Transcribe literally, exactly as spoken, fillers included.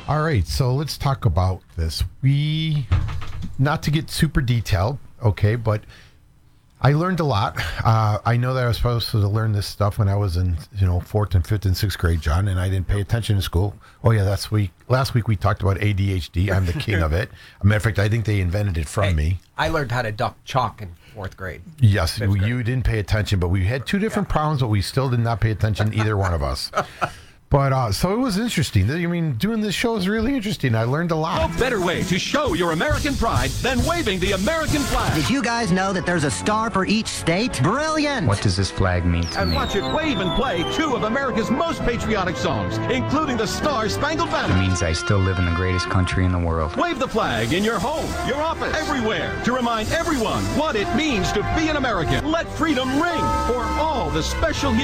All right, so let's talk about this. We, not to get super detailed, okay, but I learned a lot. Uh, I know that I was supposed to learn this stuff when I was in, you know, fourth and fifth and sixth grade, John, and I didn't pay attention in school. Oh yeah, that's week. Last week we talked about A D H D. I'm the king of it. As a matter of fact, I think they invented it from Hey, me. I learned how to duck chalk in fourth grade. Yes, Fifth you grade. didn't pay attention, but we had two different problems, but we still did not pay attention, either one of us. But uh, so it was interesting. I mean, doing this show is really interesting. I learned a lot. No better way to show your American pride than waving the American flag. Did you guys know that there's a star for each state? Brilliant! What does this flag mean to And me? watch it wave and play two of America's most patriotic songs, including the Star Spangled It Banner. means I still live in the greatest country in the world. Wave the flag in your home, your office, everywhere to remind everyone what it means to be an American. Let freedom ring for all the special